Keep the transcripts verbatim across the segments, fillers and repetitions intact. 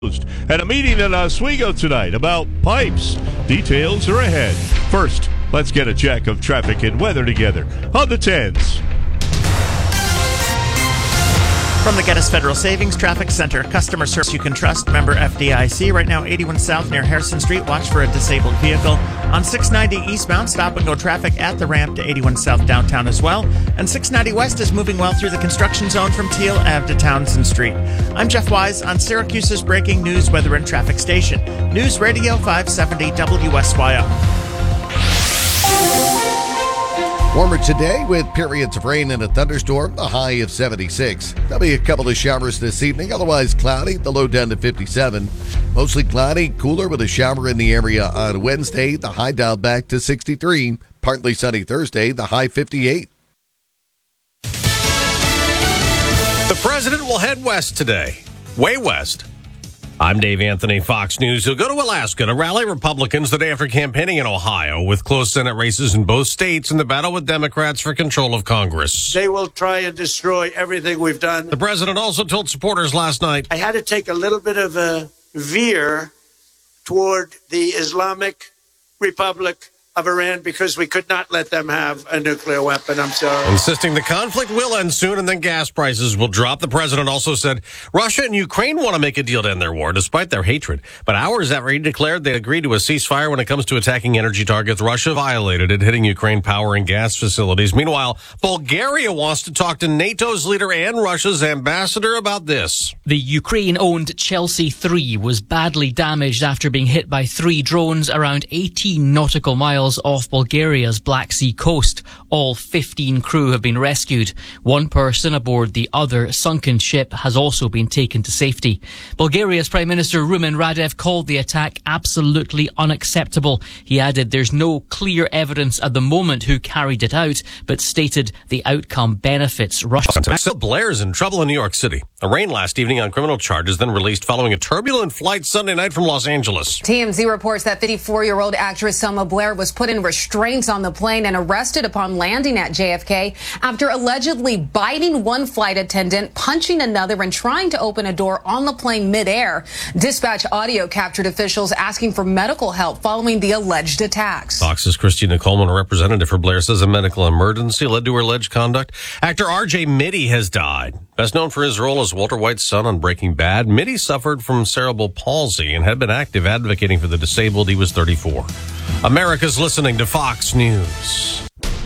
At a meeting in Oswego tonight about pipes. Details are ahead. First, let's get a check of traffic and weather together on the tens. From the Geddes Federal Savings Traffic Center, customer service you can trust, member F D I C. Right now, eighty-one South near Harrison Street. Watch for a disabled vehicle. On six ninety eastbound, stop and go traffic at the ramp to eighty-one South downtown as well. And six ninety west is moving well through the construction zone from Teal Ave to Townsend Street. I'm Jeff Wise on Syracuse's breaking news, weather, and traffic station. News Radio five seventy W S Y R. Warmer today with periods of rain and a thunderstorm, a high of seventy-six. There'll be a couple of showers this evening, otherwise cloudy, the low down to fifty-seven. Mostly cloudy, cooler with a shower in the area on Wednesday, the high down back to sixty-three. Partly sunny Thursday, the high fifty-eight. The president will head west today, way west. I'm Dave Anthony, Fox News. He'll go to Alaska to rally Republicans the day after campaigning in Ohio with close Senate races in both states in the battle with Democrats for control of Congress. They will try and destroy everything we've done. The president also told supporters last night, I had to take a little bit of a veer toward the Islamic Republic of Iran because we could not let them have a nuclear weapon. I'm sorry. Insisting the conflict will end soon and then gas prices will drop. The president also said Russia and Ukraine want to make a deal to end their war despite their hatred. But hours after he declared they agreed to a ceasefire when it comes to attacking energy targets, Russia violated it, hitting Ukraine power and gas facilities. Meanwhile, Bulgaria wants to talk to NATO's leader and Russia's ambassador about this. The Ukraine-owned Chelsea three was badly damaged after being hit by three drones around eighteen nautical miles off Bulgaria's Black Sea coast. All fifteen crew have been rescued. One person aboard the other sunken ship has also been taken to safety. Bulgaria's Prime Minister Rumen Radev called the attack absolutely unacceptable. He added there's no clear evidence at the moment who carried it out, but stated the outcome benefits Russia. Bill Blair's in trouble in New York City. Arraigned last evening on criminal charges, then released following a turbulent flight Sunday night from Los Angeles. T M Z reports that fifty-four-year-old actress Selma Blair was put in restraints on the plane and arrested upon landing at J F K after allegedly biting one flight attendant, punching another, and trying to open a door on the plane midair. Dispatch audio captured officials asking for medical help following the alleged attacks. Fox's Christina Coleman, a representative for Blair, says a medical emergency led to her alleged conduct. Actor R J Mitte has died. Best known for his role as Walter White's son on Breaking Bad, Mitte suffered from cerebral palsy and had been active advocating for the disabled. He was thirty-four. America's listening to Fox News.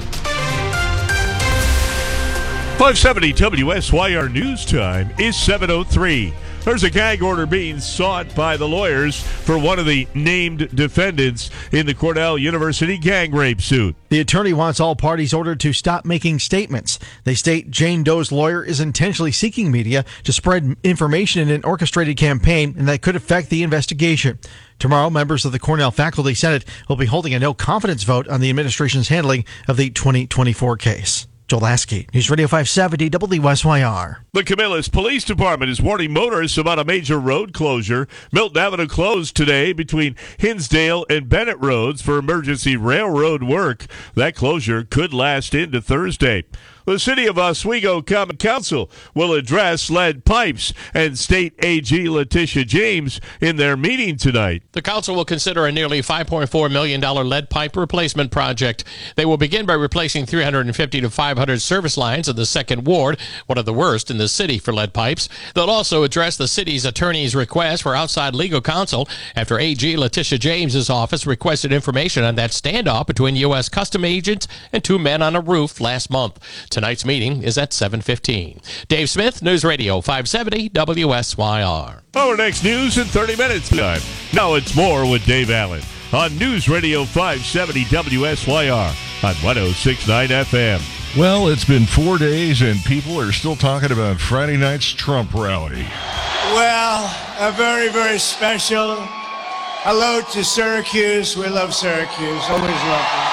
five seventy W S Y R News Time is seven oh three. There's a gag order being sought by the lawyers for one of the named defendants in the Cornell University gang rape suit. The attorney wants all parties ordered to stop making statements. They state Jane Doe's lawyer is intentionally seeking media to spread information in an orchestrated campaign and that could affect the investigation. Tomorrow, members of the Cornell Faculty Senate will be holding a no-confidence vote on the administration's handling of the twenty twenty-four case. Joel Lasky, News Radio five seventy W S Y R. The Camillus Police Department is warning motorists about a major road closure. Milton Avenue closed today between Hinsdale and Bennett Roads for emergency railroad work. That closure could last into Thursday. The City of Oswego Common Council will address lead pipes and State A G Letitia James in their meeting tonight. The council will consider a nearly five point four million dollars lead pipe replacement project. They will begin by replacing three hundred fifty to five hundred service lines in the second ward, one of the worst in the city for lead pipes. They'll also address the city's attorney's request for outside legal counsel after A G Letitia James's office requested information on that standoff between U S Custom agents and two men on a roof last month. Tonight's meeting is at seven fifteen. Dave Smith, News Radio five seventy W S Y R. Our next news in thirty minutes time. Now it's more with Dave Allen on News Radio five seventy W S Y R on one oh six point nine F M. Well, it's been four days and people are still talking about Friday night's Trump rally. Well, a very, very special hello to Syracuse. We love Syracuse. Always love them.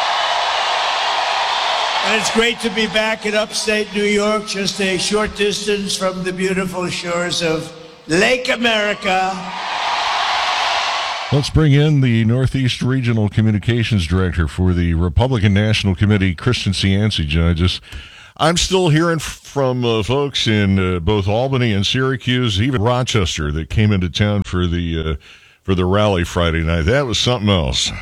And it's great to be back in upstate New York, just a short distance from the beautiful shores of Lake America. Let's bring in the Northeast Regional Communications Director for the Republican National Committee, Kristen Cianci, joins us. I'm still hearing from uh, folks in uh, both Albany and Syracuse, even Rochester, that came into town for the uh, for the rally Friday night. That was something else.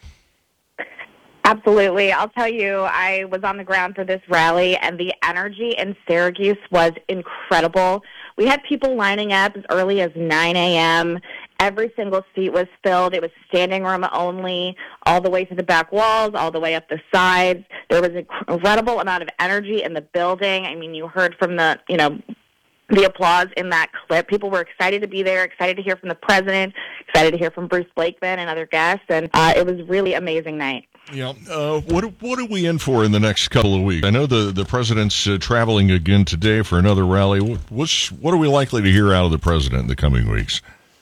Absolutely. I'll tell you, I was on the ground for this rally, and the energy in Syracuse was incredible. We had people lining up as early as nine a.m. Every single seat was filled. It was standing room only, all the way to the back walls, all the way up the sides. There was an incredible amount of energy in the building. I mean, you heard from the, you know, the applause in that clip. People were excited to be there, excited to hear from the president, excited to hear from Bruce Blakeman and other guests, and uh, it was a really amazing night. Yeah. Uh, what what are we in for in the next couple of weeks? I know the the president's uh, traveling again today for another rally. What's what are we likely to hear out of the president in the coming weeks?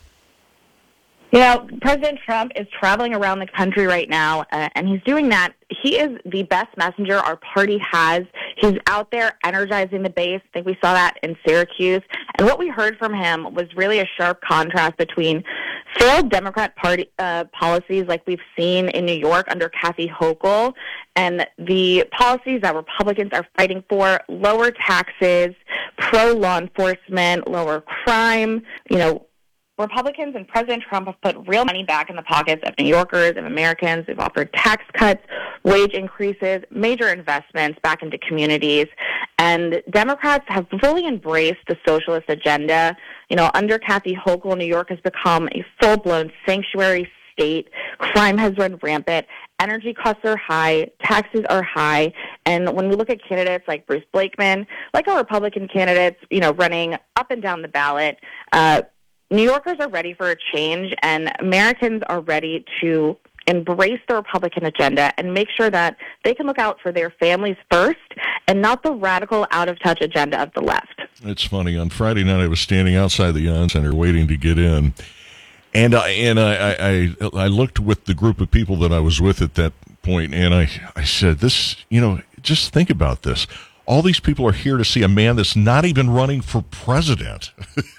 You know, President Trump is traveling around the country right now, uh, and he's doing that. He is the best messenger our party has. He's out there energizing the base. I think we saw that in Syracuse. And what we heard from him was really a sharp contrast between failed Democrat party uh, policies like we've seen in New York under Kathy Hochul and the policies that Republicans are fighting for: lower taxes, pro-law enforcement, lower crime, you know, Republicans and President Trump have put real money back in the pockets of New Yorkers and Americans. They've offered tax cuts, wage increases, major investments back into communities. And Democrats have fully embraced the socialist agenda. You know, under Kathy Hochul, New York has become a full-blown sanctuary state. Crime has run rampant. Energy costs are high. Taxes are high. And when we look at candidates like Bruce Blakeman, like our Republican candidates, you know, running up and down the ballot, uh, New Yorkers are ready for a change, and Americans are ready to embrace the Republican agenda and make sure that they can look out for their families first and not the radical, out-of-touch agenda of the left. It's funny. On Friday night, I was standing outside the Ion Center waiting to get in, and I and I, I, I looked with the group of people that I was with at that point, and I, I said, "This, you know, just think about this. All these people are here to see a man that's not even running for president."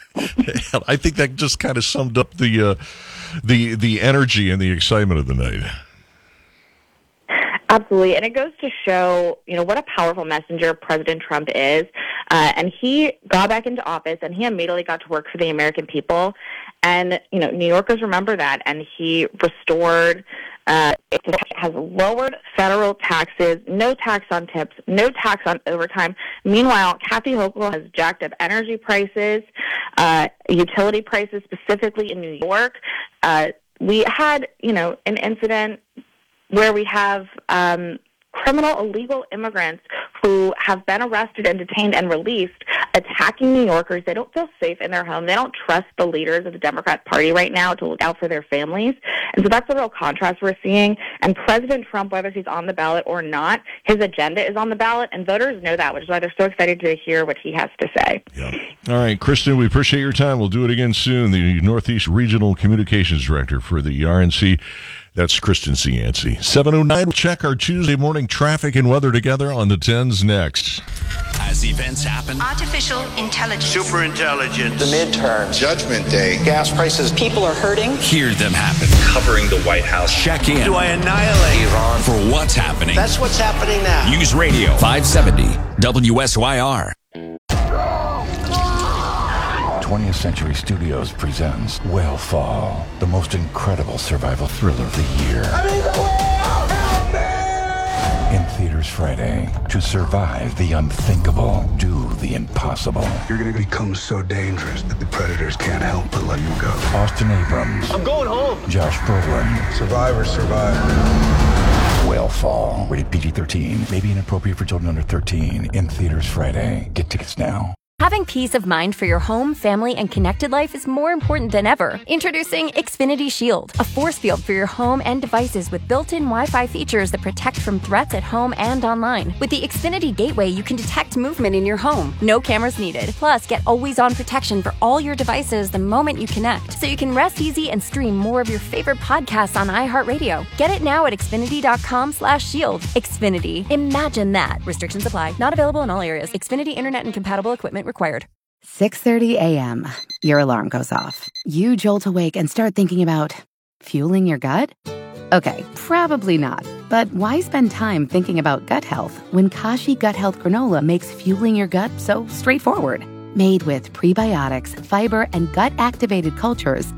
I think that just kind of summed up the uh, the the energy and the excitement of the night. Absolutely, and it goes to show, you know, what a powerful messenger President Trump is. Uh, and he got back into office, and he immediately got to work for the American people. And, you know, New Yorkers remember that, and he restored, uh, has lowered federal taxes, no tax on tips, no tax on overtime. Meanwhile, Kathy Hochul has jacked up energy prices, uh, utility prices, specifically in New York. Uh, we had, you know, an incident where we have um, criminal illegal immigrants who have been arrested and detained and released attacking New Yorkers. They don't feel safe in their home. They don't trust the leaders of the Democrat Party right now to look out for their families. And so that's the real contrast we're seeing. And President Trump, whether he's on the ballot or not, his agenda is on the ballot, and voters know that, which is why they're so excited to hear what he has to say. Yeah. All right, Kristen, we appreciate your time. We'll do it again soon. The Northeast Regional Communications Director for the R N C. That's Kristen Cianci. seven oh nine, we'll check our Tuesday morning traffic and weather together on the tens next. As events happen, artificial intelligence, super intelligence, the midterms, Judgment Day, gas prices, people are hurting. Hear them happen. Covering the White House. Check in. Do I annihilate Iran for what's happening? That's what's happening now. News Radio five seventy W S Y R. twentieth Century Studios presents Whale Fall, the most incredible survival thriller of the year. I'm in the whale! Help me! In theaters Friday. To survive the unthinkable, do the impossible. You're going to become so dangerous that the predators can't help but let you go. Austin Abrams. I'm going home. Josh Brolin. Survivor, survivor. Whale Fall. Rated P G thirteen. May be inappropriate for children under thirteen. In theaters Friday. Get tickets now. Having peace of mind for your home, family, and connected life is more important than ever. Introducing Xfinity Shield, a force field for your home and devices with built-in Wi-Fi features that protect from threats at home and online. With the Xfinity Gateway, you can detect movement in your home. No cameras needed. Plus, get always-on protection for all your devices the moment you connect, so you can rest easy and stream more of your favorite podcasts on iHeartRadio. Get it now at Xfinity.com slash shield. Xfinity. Imagine that. Restrictions apply. Not available in all areas. Xfinity Internet and compatible equipment required. six thirty a.m. Your alarm goes off. You jolt awake and start thinking about fueling your gut? Okay, probably not. But why spend time thinking about gut health when Kashi Gut Health Granola makes fueling your gut so straightforward? Made with prebiotics, fiber, and gut-activated cultures,